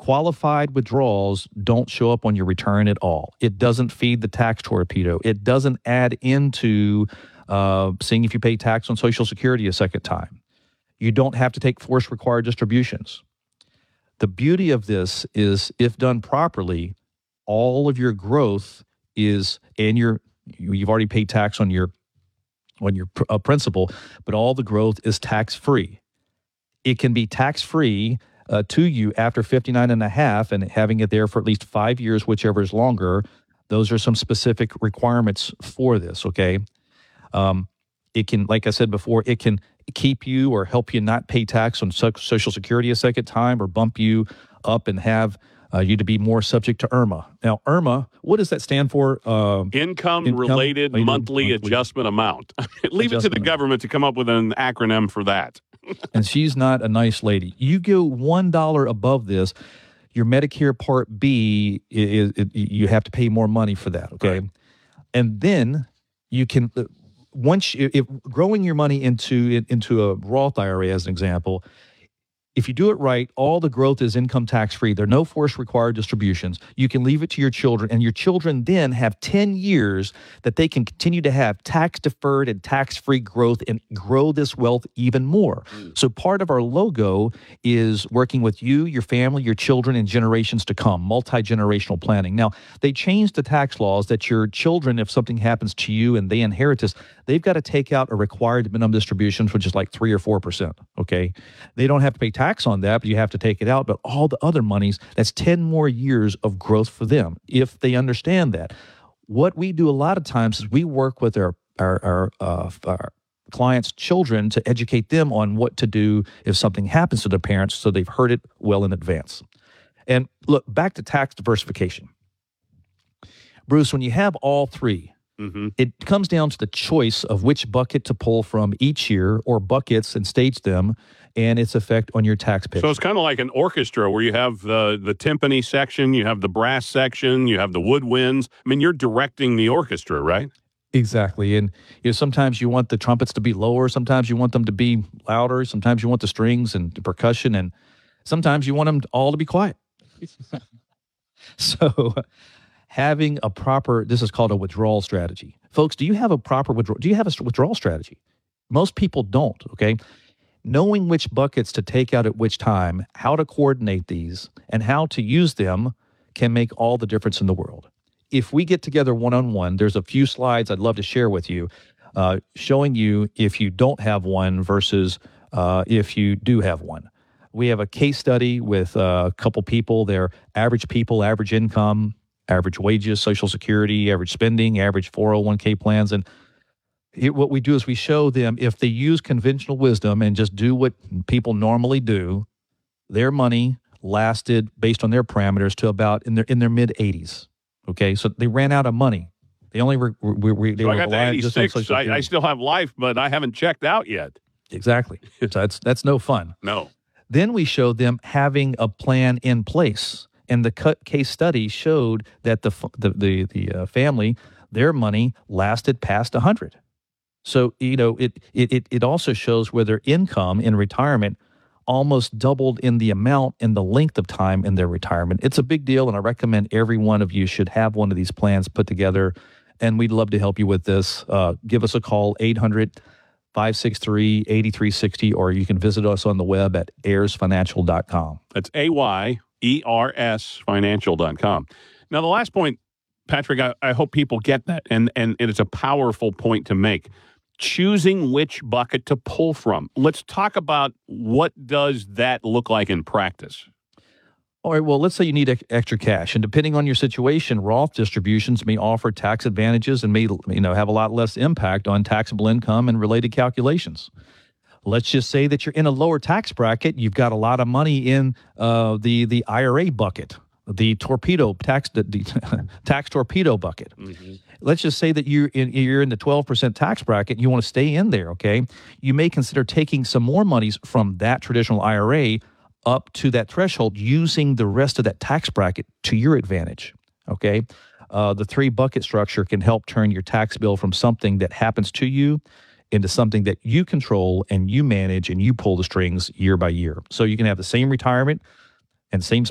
qualified withdrawals don't show up on your return at all. It doesn't feed the tax torpedo. It doesn't add into seeing if you pay tax on Social Security a second time. You don't have to take forced required distributions. The beauty of this is, if done properly, all of your growth is, and you've already paid tax on your principal, but all the growth is tax-free. It can be tax-free to you after 59 and a half, and having it there for at least 5 years, whichever is longer. Those are some specific requirements for this, okay? It can, like I said before, it can keep you or help you not pay tax on Social Security a second time, or bump you up and have you to be more subject to IRMA. Now, IRMA, what does that stand for? Income-related monthly adjustment amount. Leave it to the government to come up with an acronym for that. And she's not a nice lady. You go $1 above this, your Medicare Part B, you have to pay more money for that, okay? Right. And then you can, if growing your money into a Roth IRA, as an example, if you do it right, all the growth is income tax-free. There are no forced required distributions. You can leave it to your children, and your children then have 10 years that they can continue to have tax-deferred and tax-free growth and grow this wealth even more. So part of our logo is working with you, your family, your children, and generations to come, multi-generational planning. Now, they changed the tax laws that your children, if something happens to you and they inherit this, they've got to take out a required minimum distributions, which is like 3 or 4%, okay? They don't have to pay tax on that, but you have to take it out. But all the other monies, that's 10 more years of growth for them, if they understand that. What we do a lot of times is we work with our clients' children to educate them on what to do if something happens to their parents, so they've heard it well in advance. And look, back to tax diversification. Bruce, when you have all three, it comes down to the choice of which bucket to pull from each year, or buckets, and stage them, and its effect on your tax picture. So it's kind of like an orchestra where you have the timpani section, you have the brass section, you have the woodwinds. I mean, you're directing the orchestra, right? Exactly. And sometimes you want the trumpets to be lower, sometimes you want them to be louder, sometimes you want the strings and the percussion, and sometimes you want them all to be quiet. So having a proper, this is called a withdrawal strategy. Folks, do you have a withdrawal strategy? Most people don't, okay? Knowing which buckets to take out at which time, how to coordinate these, and how to use them can make all the difference in the world. If we get together one-on-one, there's a few slides I'd love to share with you, showing you if you don't have one versus if you do have one. We have a case study with a couple people. They're average people, average income, average wages, Social Security, average spending, average 401k plans. And what we do is we show them, if they use conventional wisdom and just do what people normally do, their money lasted, based on their parameters, to about in their mid-80s. Okay, so they ran out of money. They only were I got to 86. I still have life, but I haven't checked out yet. Exactly. So that's no fun. No. Then we showed them having a plan in place. And the case study showed that the family, their money lasted past 100. So, it also shows where their income in retirement almost doubled in the amount and the length of time in their retirement. It's a big deal, and I recommend every one of you should have one of these plans put together, and we'd love to help you with this. Give us a call, 800-563-8360, or you can visit us on the web at AyersFinancial.com. That's AYERS Financial.com. Now, the last point, Patrick, I hope people get that, and it's a powerful point to make. Choosing which bucket to pull from. Let's talk about what does that look like in practice. All right, well, let's say you need extra cash, and depending on your situation, Roth distributions may offer tax advantages and may have a lot less impact on taxable income and related calculations. Let's just say that you're in a lower tax bracket. You've got a lot of money in the IRA bucket, the tax torpedo bucket. Let's just say that you're in the 12% tax bracket. You want to stay in there, okay? You may consider taking some more monies from that traditional IRA up to that threshold, using the rest of that tax bracket to your advantage, okay? The 3-bucket structure can help turn your tax bill from something that happens to you into something that you control and you manage and you pull the strings year by year. So you can have the same retirement and same